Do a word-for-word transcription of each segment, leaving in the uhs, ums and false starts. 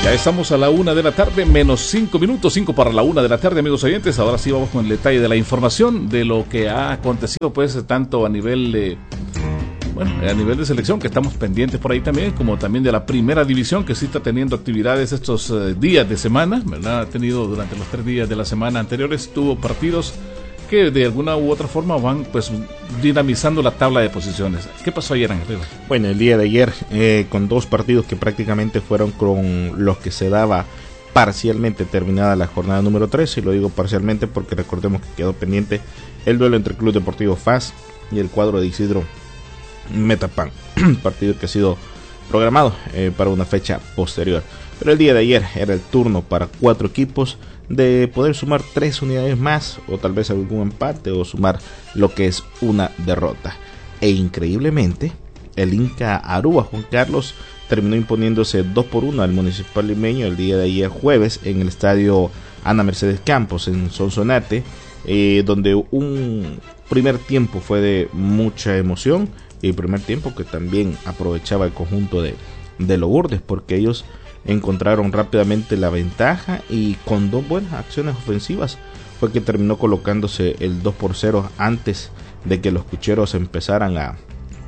Ya estamos a la una de la tarde, menos cinco minutos, cinco para la una de la tarde, amigos oyentes. Ahora sí vamos con el detalle de la información de lo que ha acontecido, pues, tanto a nivel de, bueno, a nivel de selección, que estamos pendientes por ahí también, como también de la primera división, que sí está teniendo actividades estos uh, días de semana, ¿verdad? Ha tenido durante los tres días de la semana anteriores, tuvo partidos que de alguna u otra forma van, pues, dinamizando la tabla de posiciones. ¿Qué pasó ayer, Ángel? Bueno, el día de ayer, eh, con dos partidos que prácticamente fueron con los que se daba parcialmente terminada la jornada número tres, y lo digo parcialmente porque recordemos que quedó pendiente el duelo entre el Club Deportivo F A S y el cuadro de Isidro Metapan, partido que ha sido programado eh, para una fecha posterior. Pero el día de ayer era el turno para cuatro equipos de poder sumar tres unidades más, o tal vez algún empate, o sumar lo que es una derrota. E increíblemente, el Inca Aruba, Juan Carlos, terminó imponiéndose dos por uno al Municipal Limeño el día de ayer jueves en el estadio Ana Mercedes Campos en Sonsonate, eh, donde un primer tiempo fue de mucha emoción, y primer tiempo que también aprovechaba el conjunto de, de Lourdes, porque ellos encontraron rápidamente la ventaja, y con dos buenas acciones ofensivas fue que terminó colocándose el dos por cero antes de que los cucheros empezaran a,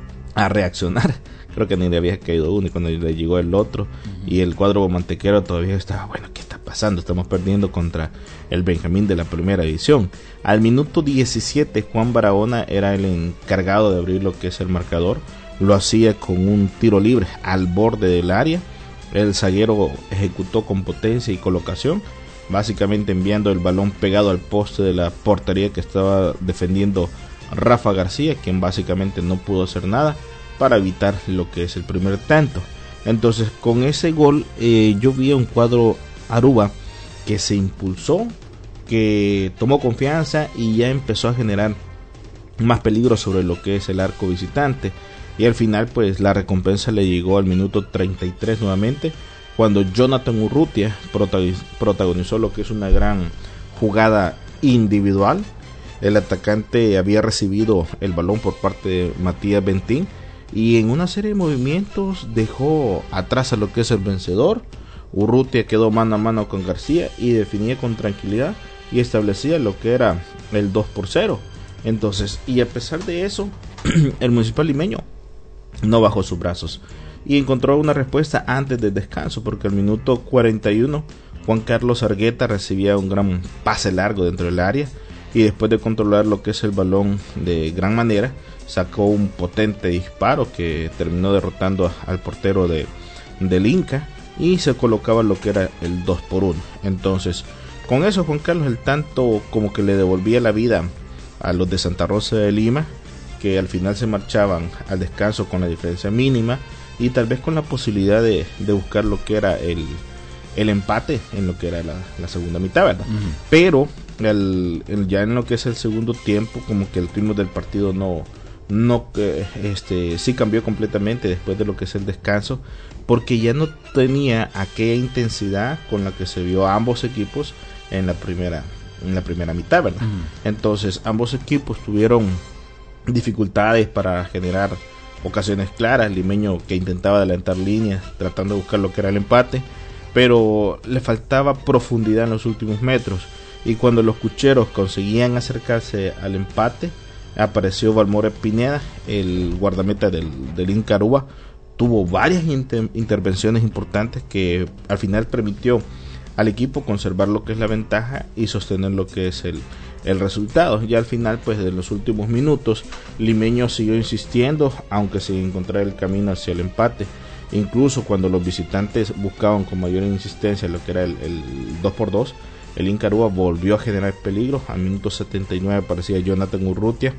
a reaccionar. Creo que ni le había caído uno, y cuando le llegó el otro, uh-huh. y el cuadro mantequero todavía estaba, bueno, ¿qué está pasando? Estamos perdiendo contra el Benjamín de la primera división. Al minuto diecisiete, Juan Barahona era el encargado de abrir lo que es el marcador. Lo hacía con un tiro libre al borde del área. El zaguero ejecutó con potencia y colocación, básicamente enviando el balón pegado al poste de la portería que estaba defendiendo Rafa García, quien básicamente no pudo hacer nada para evitar lo que es el primer tanto. Entonces, con ese gol eh, yo vi a un cuadro Aruba que se impulsó, que tomó confianza y ya empezó a generar más peligro sobre lo que es el arco visitante. Y al final, pues, la recompensa le llegó al minuto treinta y tres nuevamente, cuando Jonathan Urrutia protagonizó lo que es una gran jugada individual. El atacante había recibido el balón por parte de Matías Bentín, y en una serie de movimientos dejó atrás a lo que es el vencedor. Urrutia quedó mano a mano con García y definía con tranquilidad y establecía lo que era el dos por cero. Entonces, y a pesar de eso, el Municipal Limeño no bajó sus brazos y encontró una respuesta antes del descanso, porque al minuto cuarenta y uno Juan Carlos Argueta recibía un gran pase largo dentro del área, y después de controlar lo que es el balón de gran manera, sacó un potente disparo que terminó derrotando al portero de, del Inca, y se colocaba lo que era el dos por uno. Entonces, con eso Juan Carlos el tanto como que le devolvía la vida a los de Santa Rosa de Lima, que al final se marchaban al descanso con la diferencia mínima, y tal vez con la posibilidad de, de buscar lo que era el, el empate en lo que era la, la segunda mitad, ¿verdad? Uh-huh. Pero el, el, ya en lo que es el segundo tiempo, como que el ritmo del partido no, no este, sí cambió completamente después de lo que es el descanso, porque ya no tenía aquella intensidad con la que se vio a ambos equipos en la primera, en la primera mitad, ¿verdad? Uh-huh. Entonces ambos equipos tuvieron dificultades para generar ocasiones claras. Limeño que intentaba adelantar líneas tratando de buscar lo que era el empate, pero le faltaba profundidad en los últimos metros, y cuando los cucheros conseguían acercarse al empate, apareció Valmore Pineda, el guardameta del, del Inca Aruba. Tuvo varias inter- intervenciones importantes que al final permitió al equipo conservar lo que es la ventaja y sostener lo que es el, el resultado. Ya al final, pues, de los últimos minutos, Limeño siguió insistiendo, aunque sin encontrar el camino hacia el empate. Incluso cuando los visitantes buscaban con mayor insistencia lo que era el, el dos por dos, el Inca Aruba volvió a generar peligro. Al minuto setenta y nueve aparecía Jonathan Urrutia,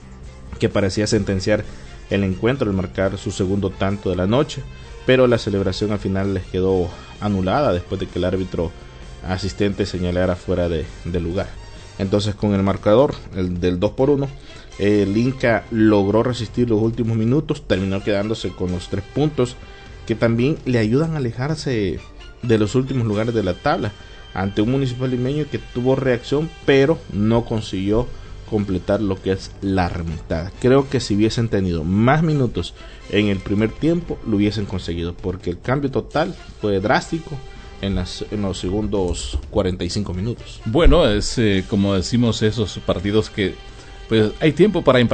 que parecía sentenciar el encuentro al marcar su segundo tanto de la noche, pero la celebración al final les quedó anulada después de que el árbitro asistente señalara fuera de, de lugar. Entonces, con el marcador el del dos por uno, el Inca logró resistir los últimos minutos, terminó quedándose con los tres puntos que también le ayudan a alejarse de los últimos lugares de la tabla, ante un Municipal Limeño que tuvo reacción pero no consiguió completar lo que es la remontada. Creo que si hubiesen tenido más minutos en el primer tiempo lo hubiesen conseguido, porque el cambio total fue drástico en, las, en los segundos cuarenta y cinco minutos. Bueno, es eh, como decimos, esos partidos que pues hay tiempo para